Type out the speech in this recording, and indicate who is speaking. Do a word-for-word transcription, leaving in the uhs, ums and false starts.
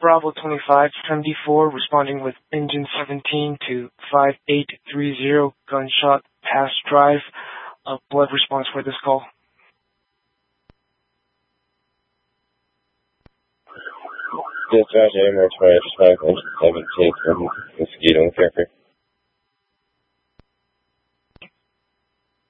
Speaker 1: Bravo twenty-five seventy-four responding with engine seventeen to five eight three zero Gunshot Pass Drive. A blood response for this call.
Speaker 2: Dispatch A M R five engine seventeen from Mosquito Carefree.